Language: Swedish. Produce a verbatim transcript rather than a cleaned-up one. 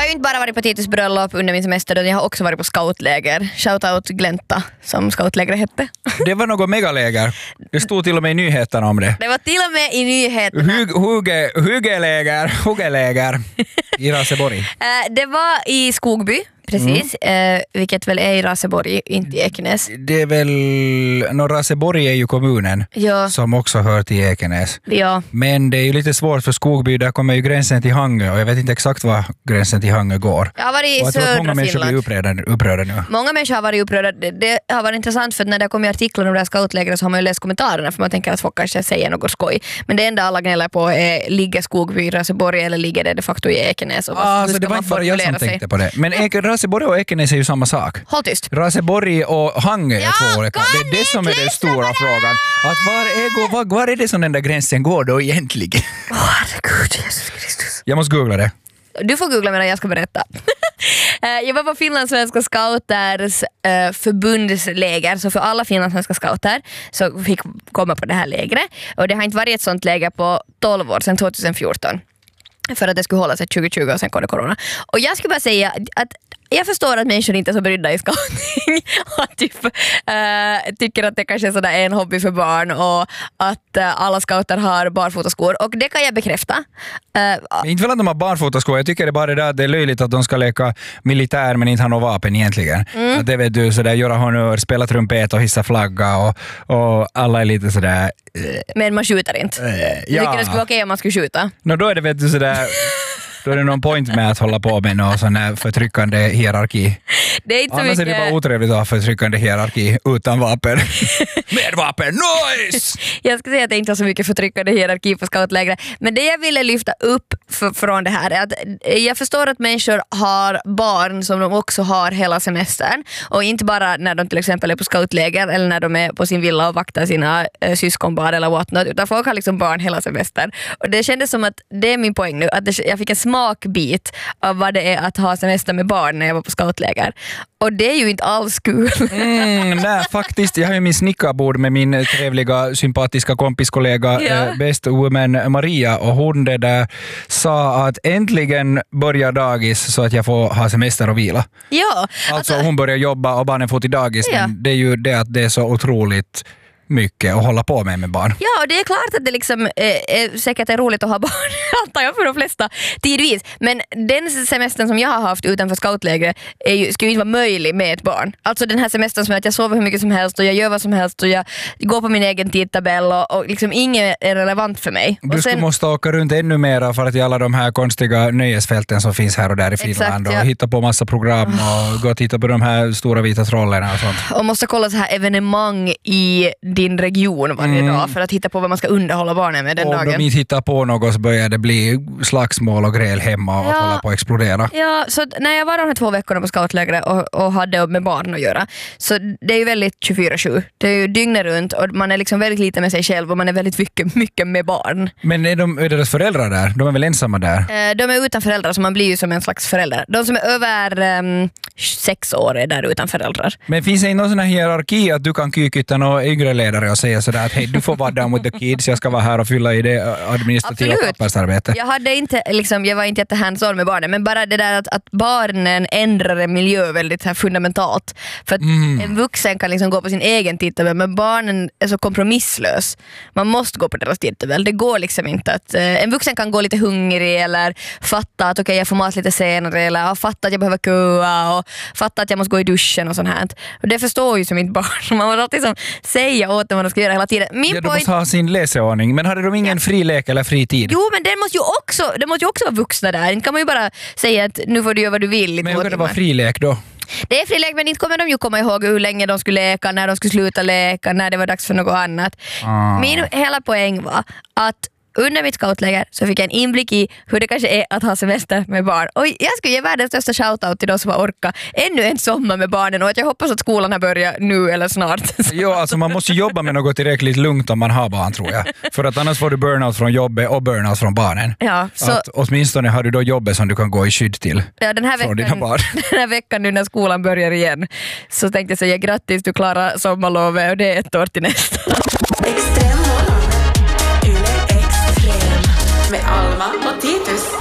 ju inte bara varit på Titus bröllop under min semester, utan jag har också varit på scoutläger. Shoutout Glänta, som scoutlägret hette. Det var något megaläger. Det stod till och med i nyheterna om det. Det var till och med i nyheterna. Hug, huge, hugeläger, hugeläger i Raseborg. Uh, det var i Skogby. Precis, mm. eh, vilket väl är i Raseborg, inte i Ekenäs. Det är väl... No, Raseborg är ju kommunen ja. som också hör till Ekenäs. Ja. Men det är ju lite svårt för Skogby, där kommer ju gränsen till Hangö och jag vet inte exakt var gränsen till Hangö går. Jag har varit i och jag tror att många människor blir upprörda, upprörda nu. Många människor har varit upprörda. Det, det har varit intressant för när det kommer artiklar om det här scoutlägret så har man ju läst kommentarerna för man tänker att folk kanske säger något skoj. Men det enda alla gnäller på är ligger Skogby i Raseborg eller ligger det de facto i Ekenäs? Och ah, så det var inte bara jag som sig? tänkte på det. Men Eken, Raseborg och Ekenäs är ju samma sak. Håll tyst. Raseborg och Hangö är ja, två olika. Det är det som är den stora frågan. Att var, är, var, var är det som den där gränsen går då egentligen? Åh, oh, herregud, Jesus Kristus. Jag måste googla det. Du får googla medan jag ska berätta. Jag var på Finlandssvenska scouters uh, förbundsläger, så för alla finlandssvenska scouter så fick komma på det här lägret. Och det har inte varit ett sånt läger på tolv år sedan tjugohundrafjorton. För att det skulle hålla sig tjugo tjugo och sen kom det corona. Och jag skulle bara säga att jag förstår att människor inte är så brydda i scouting och typ, äh, tycker att det kanske är sådär en hobby för barn och att äh, alla scouter har barfotaskor, och det kan jag bekräfta. Äh, inte väl att de har barfotaskor, jag tycker det bara det där att det är löjligt att de ska leka militär men inte ha något vapen egentligen. Mm. Att det vet du, sådär göra honör, spela trumpet och hissa flagga och, och alla är lite sådär... Men man skjuter inte. Äh, ja. Jag tycker det skulle vara okej om man skulle skjuta. No, då är det vet du sådär... Då är det någon point med att hålla på med någon sån här förtryckande hierarki. Det är inte så Annars mycket... är det bara otrevligt att ha förtryckande hierarki utan vapen. Med vapen, nice! Jag ska säga att det inte är så mycket förtryckande hierarki på scoutlägret. Men det jag ville lyfta upp för, från det här är att jag förstår att människor har barn som de också har hela semestern. Och inte bara när de till exempel är på scoutläger eller när de är på sin villa och vaktar sina äh, syskonbarn eller whatnot. Utan folk har liksom barn hela semestern. Och det kändes som att det är min poäng nu. Att det, jag fick en smakbit av vad det är att ha semester med barn när jag var på scoutläger. Och det är ju inte alls kul. Mm, nej, faktiskt. Jag har ju min snickarbord med min trevliga, sympatiska kompiskollega ja. eh, Best Woman Maria, och hon det där sa att äntligen börjar dagis så att jag får ha semester och vila. Ja. Alltså, alltså hon börjar jobba och barnen får till dagis, ja. Men det är ju det att det är så otroligt mycket att hålla på med med barn. Ja, och det är klart att det liksom är, är säkert är roligt att ha barn, antar jag för de flesta tidvis. Men den semestern som jag har haft utanför scoutlägret är ju, skulle ju inte vara möjlig med ett barn. Alltså den här semestern som är att jag sover hur mycket som helst och jag gör vad som helst och jag går på min egen tidtabell och, och liksom inget är relevant för mig. Du och sen, skulle måste åka runt ännu mer för att i alla de här konstiga nöjesfälten som finns här och där i Finland, exakt, ja. Och hitta på massa program och gå och titta på de här stora vita trollerna och sånt. Och måste kolla så här evenemang i din region varje mm. dag för att hitta på vad man ska underhålla barnen med den och dagen. Om de inte hittar på något så börjar det bli slagsmål och gräl hemma och ja. Hålla på att explodera. Ja, så när jag var de här två veckorna på scoutlägret och, och hade med barn att göra, så det är ju väldigt tjugofyra sju. Det är ju dygnet runt och man är liksom väldigt lite med sig själv och man är väldigt mycket, mycket med barn. Men är, de, är deras föräldrar där? De är väl ensamma där? De är utan föräldrar, så man blir ju som en slags förälder. De som är över um, sex år är där utan föräldrar. Men finns det någon sån här hierarki att du kan kykytta några yngre ledare och säga sådär att hej, du får vara där with the kids, jag ska vara här och fylla i det administrativa pappersarbetet. Jag hade inte, liksom, jag var inte jätte hands-on med barnen, men bara det där att, att barnen ändrar en miljö väldigt här fundamentalt. För att mm. en vuxen kan liksom gå på sin egen tidtabell, men barnen är så kompromisslös. Man måste gå på deras tidtabell. Det går liksom inte att eh, en vuxen kan gå lite hungrig eller fatta att okej, okay, jag får mat lite senare, eller ja, fatta att jag behöver köa och fatta att jag måste gå i duschen och sånt här. Och det förstår ju som inte barn. Man måste alltid som säga åt dem vad de ska göra hela tiden. Min ja, de point... måste ha sin läseordning. Men hade de ingen ja. fri lek eller fri tid? Jo, men det måste ju också, det måste ju också vara vuxna där. Inte kan man ju bara säga att nu får du göra vad du vill. Men hur kan det vara fri lek då? Det är fri lek, men inte kommer de ju komma ihåg hur länge de skulle leka, när de skulle sluta leka, när det var dags för något annat. Ah. Min hela poäng var att under mitt scoutläger så fick jag en inblick i hur det kanske är att ha semester med barn. Och jag skulle ge världens största shoutout till de som har orkat ännu en sommar med barnen, och att jag hoppas att skolan har börjat nu eller snart. Jo, alltså man måste jobba med något tillräckligt lugnt om man har barn, tror jag. För att annars får du burnout från jobbet och burnout från barnen. Ja, så... Att åtminstone har du då jobbet som du kan gå i skydd till. Ja, den här från veckan, dina barn. Den här veckan nu när skolan börjar igen, så tänkte jag säga grattis, du klarar sommarlovet och det är ett år till nästa. Extrem med Alma och Titus.